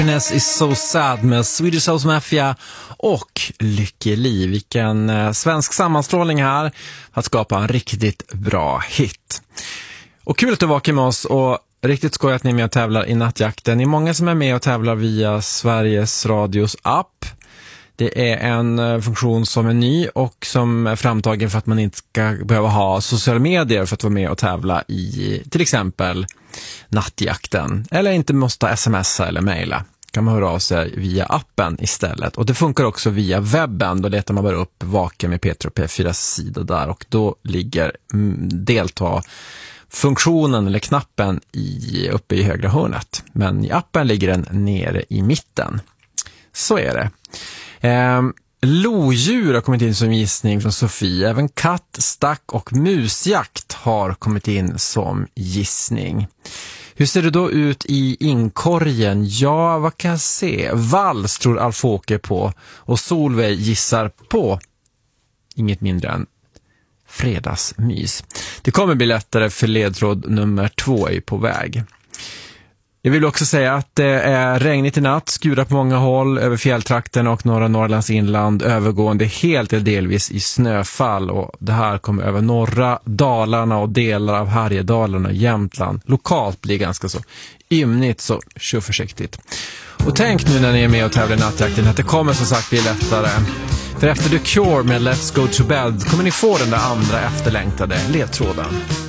Happiness is so sad med Swedish House Mafia och Lykkeliv. Vilken svensk sammanstrålning här för att skapa en riktigt bra hit. Och kul att du vakar med oss och riktigt skoj att ni är med och tävlar i nattjakten. Ni är många som är med och tävlar via Sveriges Radios app. Det är en funktion som är ny och som är framtagen för att man inte ska behöva ha sociala medier för att vara med och tävla i till exempel nattjakten. Eller inte måste smsa eller mejla. Kan man höra av sig via appen istället. Och det funkar också via webben. Då letar man bara upp Vaken med Peter och P4 sida där. Och då ligger delta-funktionen eller knappen uppe i högra hörnet. Men i appen ligger den nere i mitten. Så är det. Lodjur har kommit in som gissning från Sofie. Även katt, stack och musjakt har kommit in som gissning. Hur ser det då ut i inkorgen? Ja, vad kan jag se? Vals tror Alfåke på och Solveig gissar på inget mindre än fredagsmys. Det kommer bli lättare för ledtråd nummer 2 är på väg. Jag vill också säga att det är regnigt i natt, skurar på många håll över fjälltrakten och norra Norrlands inland, övergående helt eller delvis i snöfall, och det här kommer över norra Dalarna och delar av Härjedalen och Jämtland. Lokalt blir ganska så ymnigt, så kör försiktigt. Och tänk nu när ni är med och tävlar i nattjakten att det kommer som sagt bli lättare. För efter The Cure med Let's Go to Bed kommer ni få den där andra efterlängtade ledtråden.